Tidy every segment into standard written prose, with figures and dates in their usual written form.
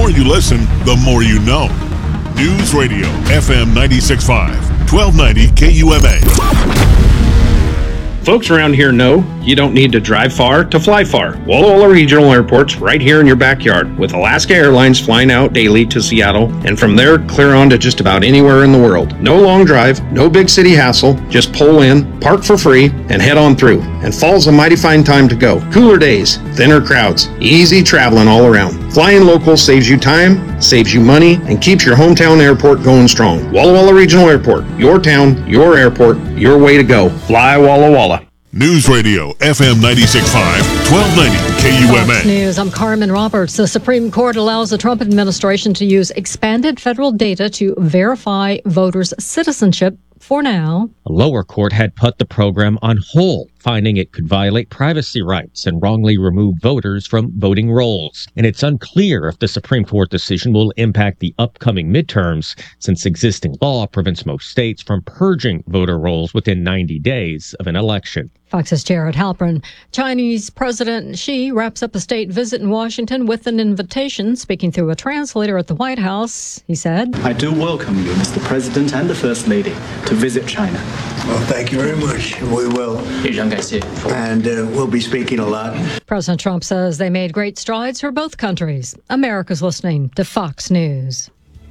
more you listen, the more you know. News Radio, FM 96.5, 1290 KUMA. Folks around here know you don't need to drive far to fly far. Walla Walla Regional Airport's right here in your backyard, with Alaska Airlines flying out daily to Seattle, and from there clear on to just about anywhere in the world. No long drive, no big city hassle, just pull in, park for free, and head on through. And fall's a mighty fine time to go. Cooler days, thinner crowds, easy traveling all around. Flying local saves you time, saves you money, and keeps your hometown airport going strong. Walla Walla Regional Airport, your town, your airport, your way to go. Fly Walla Walla. News Radio, FM 96.5, 1290 KUMA. Fox News, I'm Carmen Roberts. The Supreme Court allows the Trump administration to use expanded federal data to verify voters' citizenship for now. A lower court had put the program on hold, finding it could violate privacy rights and wrongly remove voters from voting rolls. And it's unclear if the Supreme Court decision will impact the upcoming midterms, since existing law prevents most states from purging voter rolls within 90 days of an election. Fox's Jared Halpern. Chinese President Xi wraps up a state visit in Washington with an invitation. Speaking through a translator at the White House, he said, I do welcome you, Mr. President and the First Lady, to visit China. Well, thank you very much. We will. And we'll be speaking a lot. President Trump says they made great strides for both countries. America's listening to Fox News.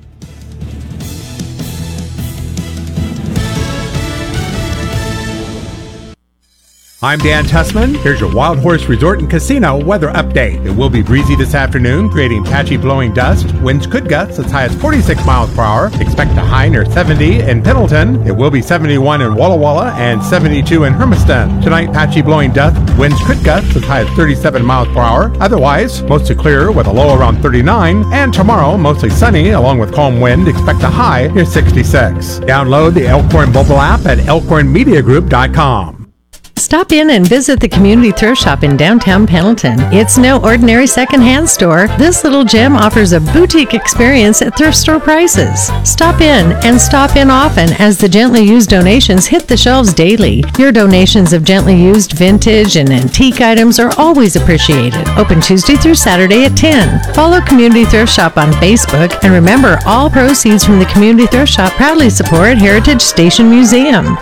I'm Dan Tussman. Here's your Wild Horse Resort and Casino weather update. It will be breezy this afternoon, creating patchy blowing dust. Winds could gust as high as 46 miles per hour. Expect a high near 70 in Pendleton. It will be 71 in Walla Walla and 72 in Hermiston. Tonight, patchy blowing dust. Winds could gust as high as 37 miles per hour. Otherwise, mostly clear with a low around 39. And tomorrow, mostly sunny along with calm wind. Expect a high near 66. Download the Elkhorn mobile app at elkhornmediagroup.com. Stop in and visit the Community Thrift Shop in downtown Pendleton. It's no ordinary secondhand store. This little gem offers a boutique experience at thrift store prices. Stop in and stop in often, as the gently used donations hit the shelves daily. Your donations of gently used vintage and antique items are always appreciated. Open Tuesday through Saturday at 10. Follow Community Thrift Shop on Facebook, and remember, all proceeds from the Community Thrift Shop proudly support Heritage Station Museum.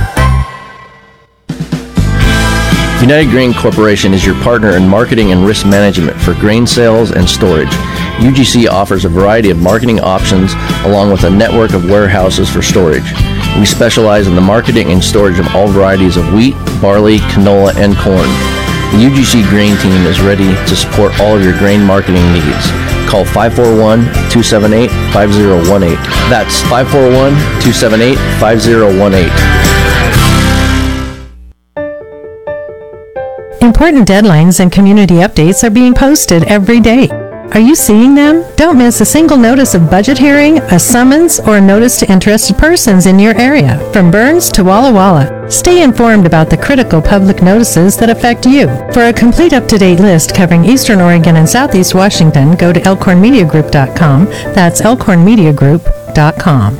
United Grain Corporation is your partner in marketing and risk management for grain sales and storage. UGC offers a variety of marketing options along with a network of warehouses for storage. We specialize in the marketing and storage of all varieties of wheat, barley, canola, and corn. The UGC Grain Team is ready to support all of your grain marketing needs. Call 541-278-5018. That's 541-278-5018. Important deadlines and community updates are being posted every day. Are you seeing them? Don't miss a single notice of budget hearing, a summons, or a notice to interested persons in your area, from Burns to Walla Walla. Stay informed about the critical public notices that affect you. For a complete up-to-date list covering Eastern Oregon and Southeast Washington, go to elkhornmediagroup.com. That's elkhornmediagroup.com.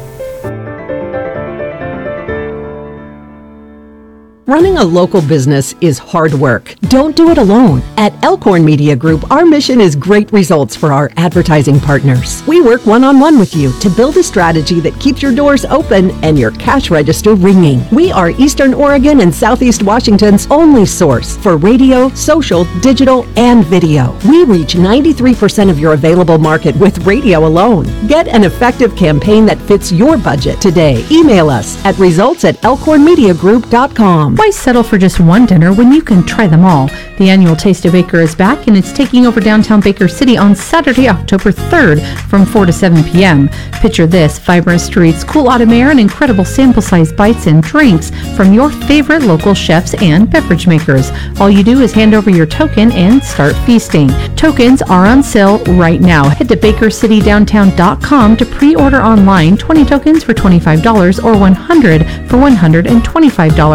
Running a local business is hard work. Don't do it alone. At Elkhorn Media Group, our mission is great results for our advertising partners. We work one-on-one with you to build a strategy that keeps your doors open and your cash register ringing. We are Eastern Oregon and Southeast Washington's only source for radio, social, digital, and video. We reach 93% of your available market with radio alone. Get an effective campaign that fits your budget today. Email us at results@elkhornmediagroup.com. Why settle for just one dinner when you can try them all? The annual Taste of Baker is back, and it's taking over downtown Baker City on Saturday, October 3rd from 4 to 7 p.m. Picture this: vibrant streets, cool autumn air, and incredible sample-sized bites and drinks from your favorite local chefs and beverage makers. All you do is hand over your token and start feasting. Tokens are on sale right now. Head to bakercitydowntown.com to pre-order online 20 tokens for $25 or 100 for $125, and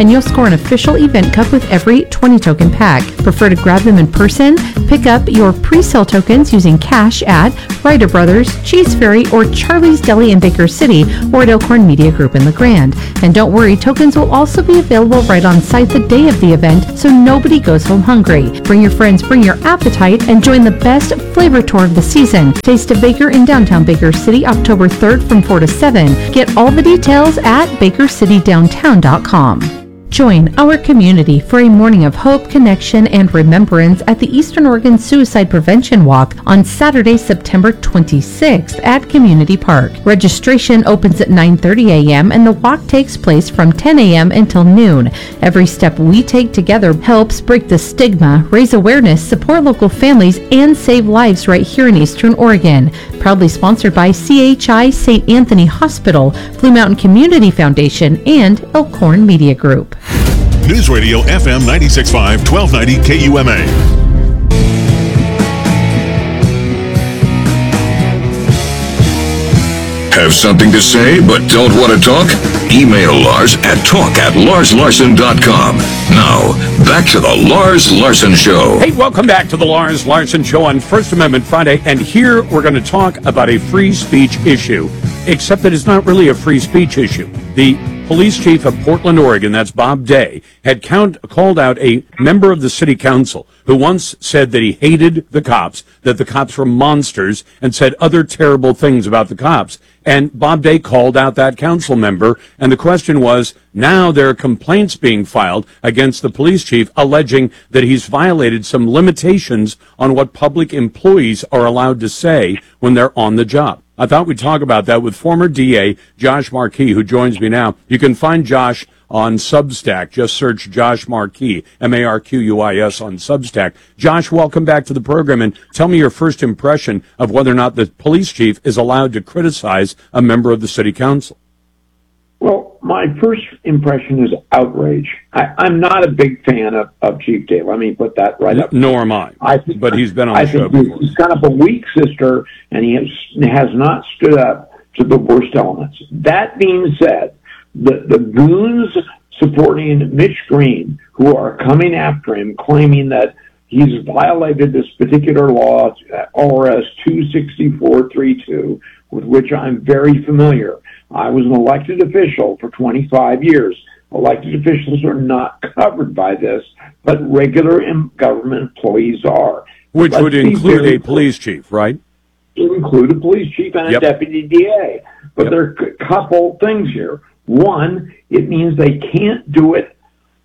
and you'll score an official event cup with every 20 token pack. Prefer to grab them in person? Pick up your pre-sale tokens using cash at Ryder Brothers, Cheese Fairy, or Charlie's Deli in Baker City, or at Elkhorn Media Group in LeGrand. And don't worry, tokens will also be available right on site the day of the event, so nobody goes home hungry. Bring your friends, bring your appetite, and join the best flavor tour of the season. Taste of Baker in downtown Baker City, October 3rd from 4 to 7. Get all the details at bakercitydowntown.com. Join our community for a morning of hope, connection, and remembrance at the Eastern Oregon Suicide Prevention Walk on Saturday, September 26th at Community Park. Registration opens at 9:30 a.m. and the walk takes place from 10 a.m. until noon. Every step we take together helps break the stigma, raise awareness, support local families, and save lives right here in Eastern Oregon. Proudly sponsored by CHI St. Anthony Hospital, Blue Mountain Community Foundation, and Elkhorn Media Group. News Radio FM 96.5, 1290 KUMA. Have something to say but don't want to talk? Email Lars at talk@larslarson.com. Now, back to the Lars Larson Show. Hey, welcome back to the Lars Larson Show on First Amendment Friday. And here we're going to talk about a free speech issue, except that it's not really a free speech issue. The police chief of Portland, Oregon, that's Bob Day, had called out a member of the city council who once said that he hated the cops, that the cops were monsters, and said other terrible things about the cops. And Bob Day called out that council member, and the question was, now there are complaints being filed against the police chief alleging that he's violated some limitations on what public employees are allowed to say when they're on the job. I thought we'd talk about that with former DA Josh Marquis, who joins me now. You can find Josh on Substack. Just search Josh Marquis, Marquis on Substack. Josh, welcome back to the program, and tell me your first impression of whether or not the police chief is allowed to criticize a member of the city council. Well, my first impression is outrage. I'm not a big fan of Chief Day. Let me put that right up. Nor am I. But he's been on the show before. He's kind of a weak sister, and he has not stood up to the worst elements. That being said, the goons supporting Mitch Green, who are coming after him, claiming that he's violated this particular law, ORS 26432, with which I'm very familiar. I was an elected official for 25 years. Elected officials are not covered by this, but regular government employees are. Which would include a police chief, right? It would include a police chief and a deputy DA. But there are a couple things here. One, it means they can't do it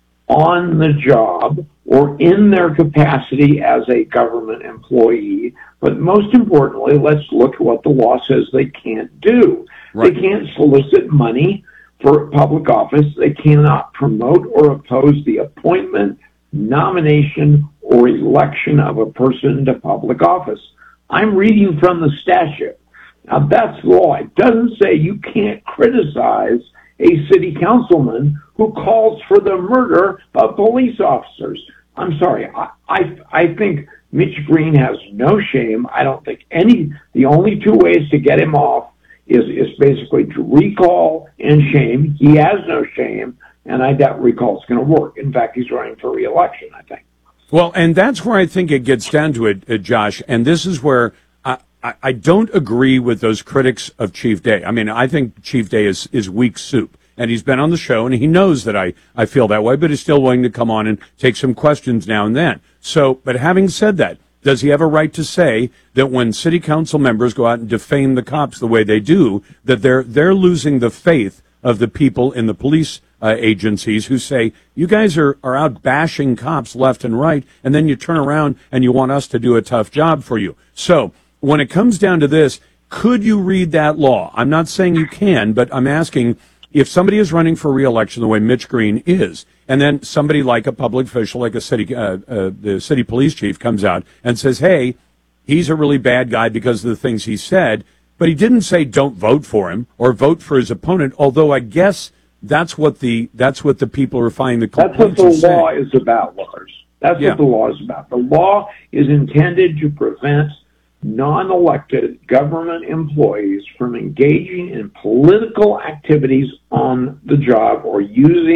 on the job or in their capacity as a government employee. But most importantly, let's look at what the law says they can't do. Right. They can't solicit money for public office. They cannot promote or oppose the appointment, nomination, or election of a person to public office. I'm reading from the statute. Now, that's law. It doesn't say you can't criticize a city councilman who calls for the murder of police officers. I'm sorry. I think Mitch Green has no shame. I don't think the only two ways to get him off is basically to recall and shame. He has no shame, and I doubt recall is going to work. In fact, he's running for re-election, I think. Well, and that's where I think it gets down to it, Josh, and this is where I don't agree with those critics of Chief Day. I mean, I think Chief Day is weak soup, and he's been on the show, and he knows that I feel that way, but is still willing to come on and take some questions now and then. So, but having said that, does he have a right to say that when city council members go out and defame the cops the way they do, that they're losing the faith of the people in the police agencies who say, you guys are out bashing cops left and right, and then you turn around and you want us to do a tough job for you. So when it comes down to this, could you read that law? I'm not saying you can, but I'm asking, if somebody is running for re-election the way Mitch Green is, and then somebody like a public official, like the city police chief comes out and says, hey, he's a really bad guy because of the things he said, but he didn't say don't vote for him or vote for his opponent, although I guess that's what the people are finding the complaints. That's what the law is about, Lars. That's what the law is about. The law is intended to prevent non-elected government employees from engaging in political activities on the job or using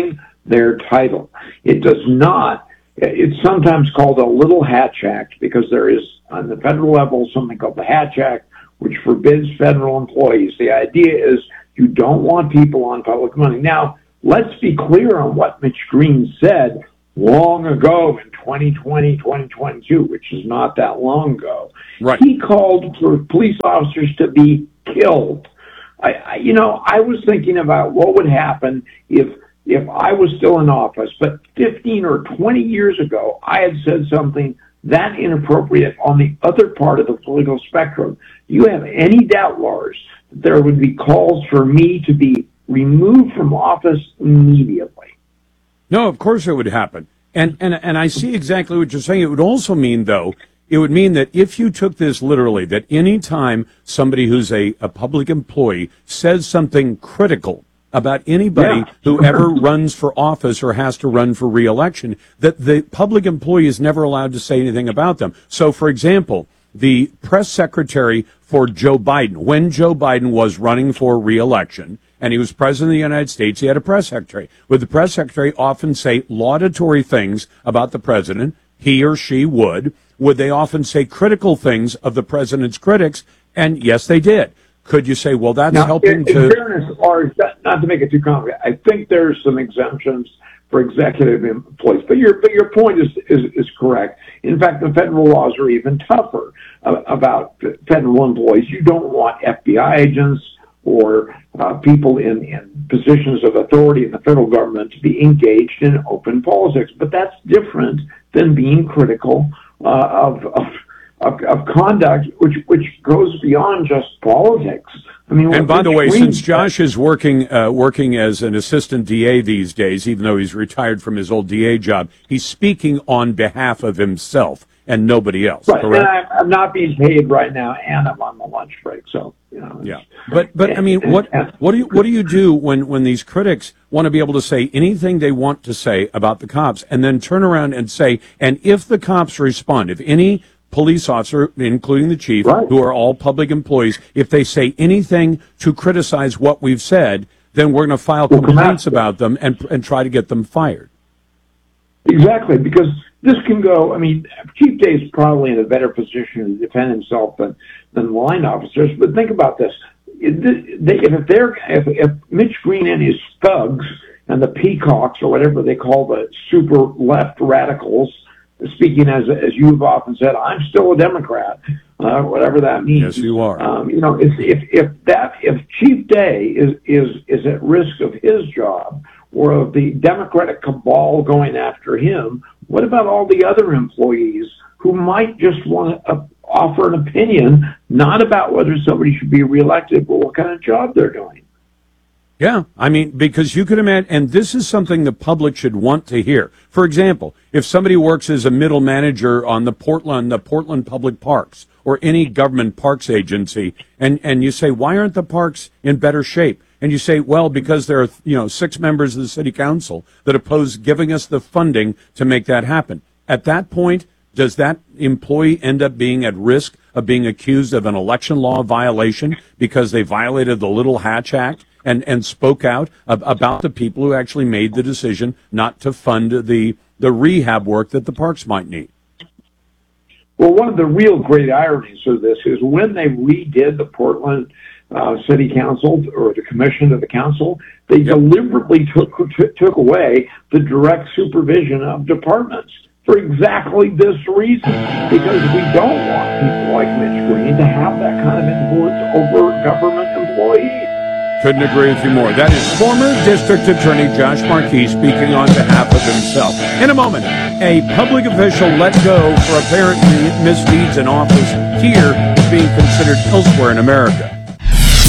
their title. It does not. It's sometimes called a Little Hatch Act because there is, on the federal level, something called the Hatch Act, which forbids federal employees. The idea is you don't want people on public money. Now, let's be clear on what Mitch Green said long ago in 2020, 2022, which is not that long ago. Right. He called for police officers to be killed. I was thinking about what would happen if I was still in office, but 15 or 20 years ago, I had said something that inappropriate on the other part of the political spectrum. Do you have any doubt, Lars, that there would be calls for me to be removed from office immediately? No, of course it would happen. And I see exactly what you're saying. It would also mean, though, it would mean that if you took this literally, that any time somebody who's a public employee says something critical about anybody who ever runs for office or has to run for re-election, that the public employee is never allowed to say anything about them. So, for example, the press secretary for Joe Biden, when Joe Biden was running for re-election, and he was president of the United States, he had a press secretary. Would the press secretary often say laudatory things about the president? He or she would. Would they often say critical things of the president's critics? And yes, they did. Could you say, well, that's now, helping in to... fairness, or not to make it too complicated, I think there's some exemptions for executive employees. But your point is correct. In fact, the federal laws are even tougher about federal employees. You don't want FBI agents or people in positions of authority in the federal government to be engaged in open politics. But that's different than being critical of conduct, which goes beyond just politics. I mean, and by the way, since Josh is working as an assistant DA these days, even though he's retired from his old DA job, he's speaking on behalf of himself and nobody else. Right, correct? and I'm not being paid right now, and I'm on the lunch break, so you know. Yeah, but I mean, what do you do when these critics want to be able to say anything they want to say about the cops, and then turn around and say, and if the cops respond, if any police officer, including the chief, who are all public employees, if they say anything to criticize what we've said, then we're going to file complaints about them and try to get them fired. Exactly, because this can go, I mean, Chief Day is probably in a better position to defend himself than line officers, but think about this. If Mitch Green and his thugs and the peacocks, or whatever they call the super left radicals, speaking as you've often said, I'm still a Democrat, whatever that means. Yes, you are. If Chief Day is at risk of his job or of the Democratic cabal going after him, what about all the other employees who might just want to offer an opinion, not about whether somebody should be reelected, but what kind of job they're doing? Yeah, I mean, because you could imagine, and this is something the public should want to hear. For example, if somebody works as a middle manager on the Portland Public Parks or any government parks agency, and you say, why aren't the parks in better shape? And you say, well, because there are 6 members of the city council that oppose giving us the funding to make that happen. At that point, does that employee end up being at risk of being accused of an election law violation because they violated the Little Hatch Act and spoke out about the people who actually made the decision not to fund the rehab work that the parks might need? Well, one of the real great ironies of this is when they redid the Portland City Council or the commission of the council, they deliberately took away the direct supervision of departments for exactly this reason, because we don't want people like Mitch Green to have that kind of influence over government employees. Couldn't agree with you more. That is former District Attorney Josh Markey speaking on behalf of himself. In a moment, a public official let go for apparent misdeeds in office here is being considered elsewhere in America.